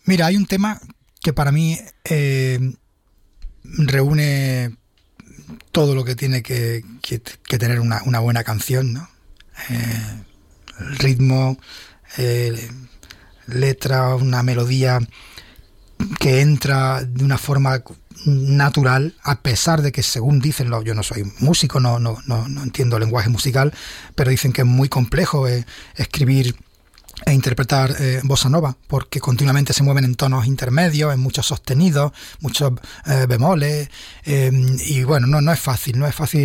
Mira, hay un tema que para mí reúne todo lo que tiene que tener una buena canción, ¿no? El ritmo, letra, una melodía que entra de una forma natural, a pesar de que, según dicen, yo no soy músico, no entiendo el lenguaje musical, pero dicen que es muy complejo escribir e interpretar bossa nova, porque continuamente se mueven en tonos intermedios, en muchos sostenidos, muchos bemoles, y bueno, no es fácil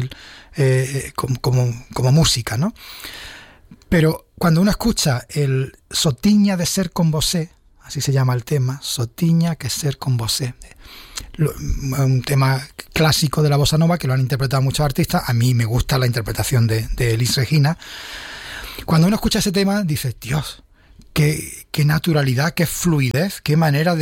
como música, ¿no? Pero cuando uno escucha el Sotiña de ser con vosé, así se llama el tema, Sotiña que ser con vosé, un tema clásico de la bossa nova que lo han interpretado muchos artistas. A mí me gusta la interpretación de Elis Regina. Cuando uno escucha ese tema, dices, Dios, qué naturalidad, qué fluidez, qué manera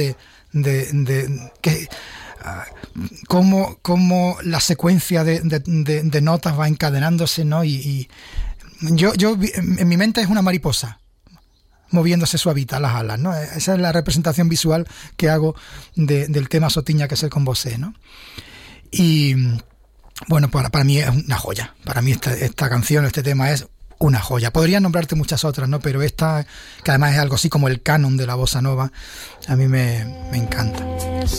cómo la secuencia de notas va encadenándose, ¿no? Y yo en mi mente es una mariposa moviéndose suavita las alas, ¿no? Esa es la representación visual que hago del tema Sotiña que ser con vosé, ¿no? Y bueno, para mí es una joya. Para mí esta canción, este tema es una joya. Podría nombrarte muchas otras, ¿no? Pero esta, que además es algo así como el canon de la bossa nova, a mí me encanta.